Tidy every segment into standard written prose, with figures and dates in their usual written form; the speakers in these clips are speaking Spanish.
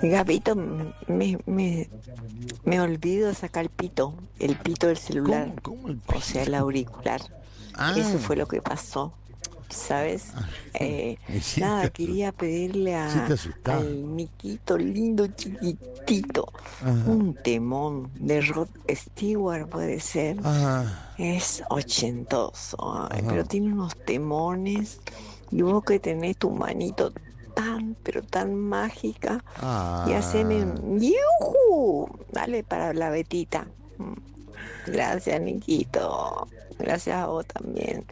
Gabito, me olvido de sacar el pito del celular, ¿Cómo el o sea, el auricular. Eso fue lo que pasó, ¿sabes? Nada, quería pedirle al Miquito lindo chiquitito un temón de Rod Stewart, puede ser. Es ochentoso, pero tiene unos temones, y vos que tenés tu manito pero tan mágica, y haceme un ¡yujú! Dale para la Betita. Gracias, Niquito. Gracias a vos también.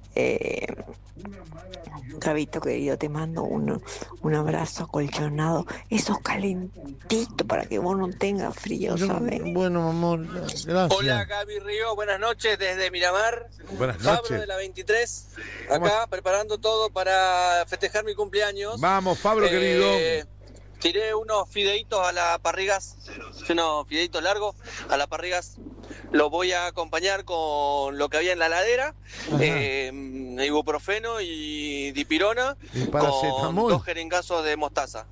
Gabito querido, te mando un abrazo acolchonado, esos calentitos para que vos no tengas frío, ¿sabes? Bueno, amor, gracias. Hola, Gaby Río, buenas noches desde Miramar. Buenas noches. Fabro de la 23, acá preparando todo para festejar mi cumpleaños. Vamos, Fabro, querido. Tiré unos fideitos a la parrigas, unos fideitos largos a la parrigas. Los voy a acompañar con lo que había en la heladera, ibuprofeno y dipirona, con 2 jeringazos de mostaza.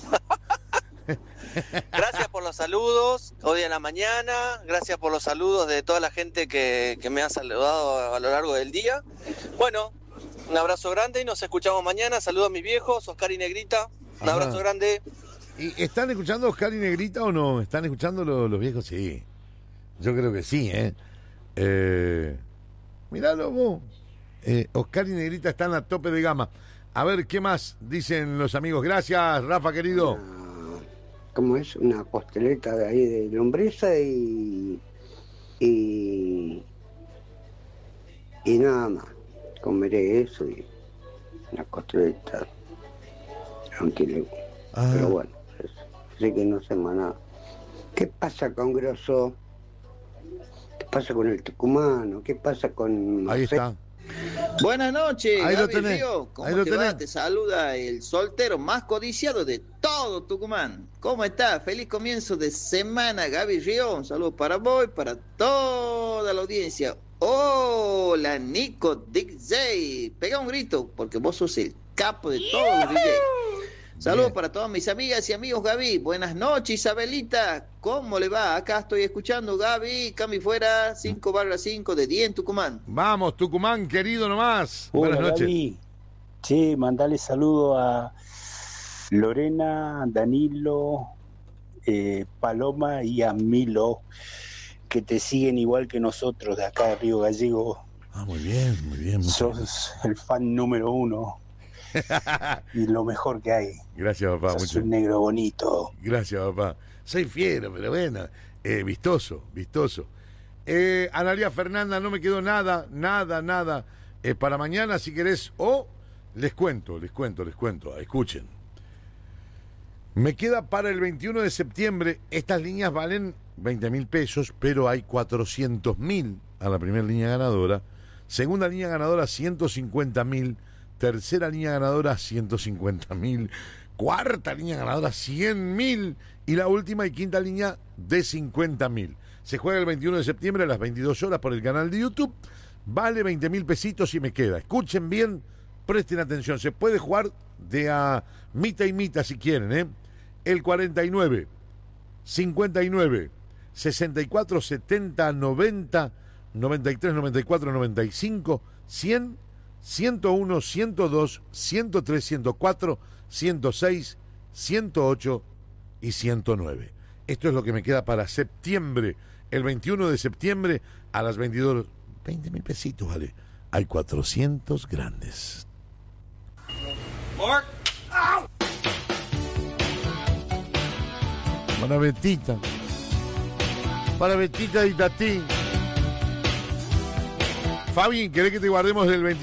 Gracias por los saludos, hoy en la mañana, gracias por los saludos de toda la gente que me ha saludado a lo largo del día. Bueno, un abrazo grande y nos escuchamos mañana. Saludos a mis viejos, Oscar y Negrita. Un abrazo grande. ¿Y están escuchando Oscar y Negrita o no? ¿Están escuchando los viejos? Sí. Yo creo que sí, Miralo vos. Oscar y Negrita están a tope de gama. A ver, ¿qué más dicen los amigos? Gracias, Rafa, querido. ¿Cómo es? Una costeleta de ahí de lombriza y nada más. Comeré eso y una costeleta. Tranquilo. Pero bueno, sé que no sé más nada. ¿Qué pasa con Grosso? ¿Qué pasa con el tucumano? ¿Qué pasa con... Ahí está. Buenas noches, ahí Gaby lo tenés. Río. ¿Cómo ahí lo te tenés. va? Te saluda el soltero más codiciado de todo Tucumán. ¿Cómo estás? Feliz comienzo de semana, Gaby Río. Un saludo para vos y para toda la audiencia. Hola, Nico DJ. Pega un grito, porque vos sos el capo de todos los DJs. Saludos para todas mis amigas y amigos, Gaby. Buenas noches, Isabelita. ¿Cómo le va? Acá estoy escuchando, Gaby. Cami fuera, 5/5 de 10 en Tucumán. Vamos, Tucumán, querido nomás. Hola, buenas noches. Gaby. Che, mandale saludo a Lorena, Danilo, Paloma y a Milo, que te siguen igual que nosotros de acá de Río Gallego. Muy bien, muy bien. Sos el fan número 1. Y lo mejor que hay. Gracias, papá. Sos un negro bonito. Gracias, papá. Soy fiero, pero bueno, vistoso. Analia Fernanda, no me quedó nada. Para mañana, si querés, les cuento. Escuchen. Me queda para el 21 de septiembre. Estas líneas valen 20.000 pesos, pero hay 400.000 a la primera línea ganadora. Segunda línea ganadora, 150.000. Tercera línea ganadora, 150.000. Cuarta línea ganadora, 100.000. Y la última y quinta línea de 50.000. Se juega el 21 de septiembre a las 22 horas por el canal de YouTube. Vale 20.000 pesitos y me queda. Escuchen bien, presten atención. Se puede jugar de a mitad y mitad si quieren, El 49, 59, 64, 70, 90, 93, 94, 95, 100, 101, 102, 103, 104, 106, 108 y 109. Esto es lo que me queda para septiembre. El 21 de septiembre a las 22. 20.000 pesitos, vale. Hay 400 grandes. Mark. Para Betita y Tatín. Fabi, ¿querés que te guardemos del 21?